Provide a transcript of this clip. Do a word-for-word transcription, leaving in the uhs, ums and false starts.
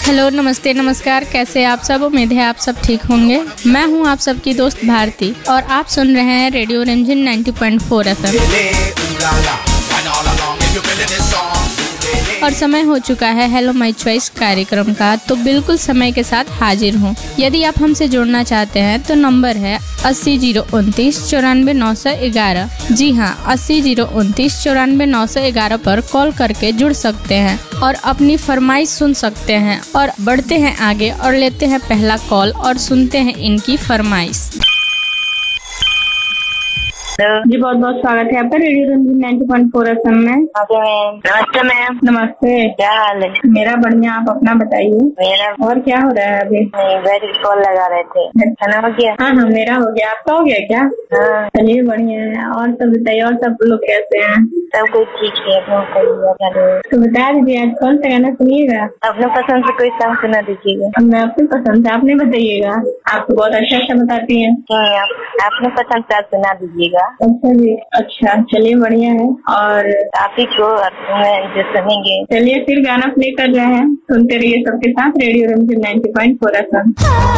Hello, नमस्ते, नमस्कार। कैसे आप सब? उम्मीद है आप सब ठीक होंगे। मैं हूं आप सबकी दोस्त भारती और आप सुन रहे हैं रेडियो रंजन नब्बे पॉइंट चार एफएम। और समय हो चुका है हेलो माय चॉइस कार्यक्रम का, तो बिल्कुल समय के साथ हाजिर हूँ। यदि आप हमसे जुड़ना चाहते हैं तो नंबर है अस्सी जीरो उनतीस चौरानवे नौ सौ ग्यारह। जी हाँ, अस्सी जीरो उनतीस चौरानवे नौ सौ ग्यारह पर कॉल करके जुड़ सकते हैं और अपनी फरमाइश सुन सकते हैं। और बढ़ते हैं आगे और लेते हैं पहला कॉल और सुनते हैं इनकी फरमाइश। जी बहुत बहुत स्वागत है आपका रेडियो रंजन नब्बे पॉइंट चार एफएम में। नमस्ते मैम। नमस्ते। क्या हाल है? मेरा बढ़िया, आप अपना बताइए। मेरा और क्या हो रहा है अभी? कॉल लगा रहे थे। खाना हो गया? हाँ हाँ, मेरा हो गया। आपका हो गया क्या? हाँ। चलिए बढ़िया है। और सब बताइए, और सब लोग कैसे हैं? सब कुछ ठीक है। तो बता दीजिए आज कौन सा गाना सुनिएगा? अपने पसंद से कोई सॉन्ग सुना दीजिएगा। मैं अपनी पसंद से, आपने बताइएगा। आप तो बहुत अच्छा अच्छा बताती हैं। आप अपने पसंद से सुना दीजिएगा। अच्छा जी, अच्छा, चलिए बढ़िया है। और आप ही को जो सुनेंगे। चलिए फिर गाना प्ले कर रहे हैं, सुनते रहिए सबके साथ रेडियो रंजन नब्बे पॉइंट चार एफएम।